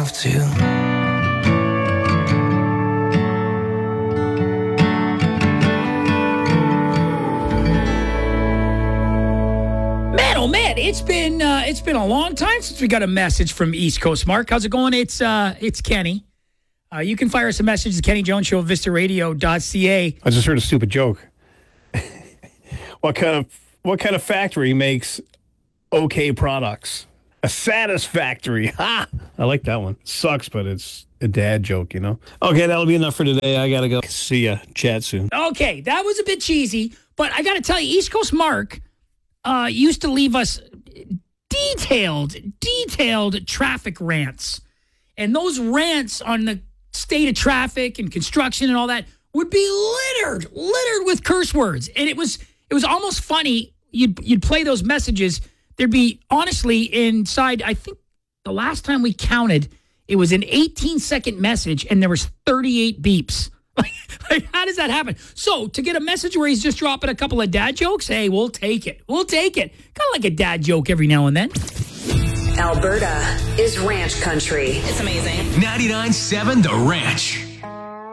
myself too. Oh man, it's been a long time since we got a message from East Coast Mark. How's it going? It's Kenny. You can fire us a message at Kenny Jones Show, vistaradio.ca. I just heard a stupid joke. What kind of factory makes okay products? A Satisfactory. Ha! I like that one. Sucks, but it's a dad joke, you know? Okay, that'll be enough for today. I gotta go. See ya. Chat soon. Okay, that was a bit cheesy, but I gotta tell you, East Coast Mark used to leave us detailed traffic rants. And those rants on the state of traffic and construction and all that would be littered with curse words. And it was almost funny. You'd play those messages. There'd be, honestly, inside, I think the last time we counted, it was an 18-second message and there was 38 beeps. Like, how does that happen? So, to get a message where he's just dropping a couple of dad jokes, hey, we'll take it. We'll take it. Kind of like a dad joke every now and then. Alberta is ranch country. It's amazing. 99.7 The Ranch.